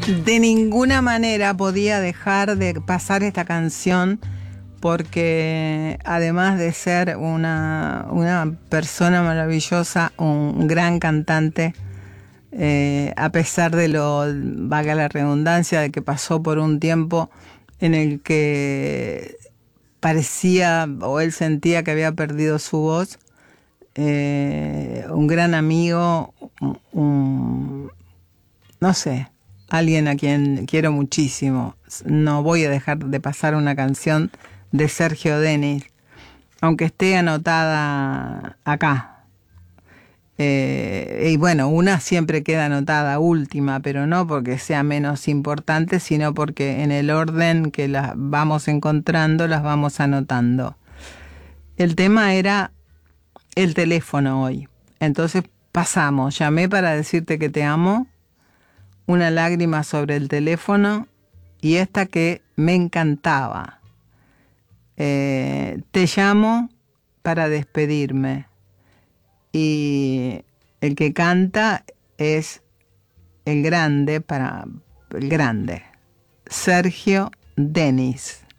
De ninguna manera podía dejar de pasar esta canción porque además de ser una persona maravillosa, un gran cantante, a pesar de lo, valga la redundancia, de que pasó por un tiempo en el que parecía o él sentía que había perdido su voz, un gran amigo, no sé, alguien a quien quiero muchísimo. No voy a dejar de pasar una canción de Sergio Denis, aunque esté anotada acá. Y bueno, una siempre queda anotada última, pero no porque sea menos importante, sino porque en el orden que las vamos encontrando, las vamos anotando. El tema era el teléfono hoy. Entonces pasamos, llamé para decirte que te amo, una lágrima sobre el teléfono y esta que me encantaba. Te llamo para despedirme. Y el que canta es el grande, Sergio Denis.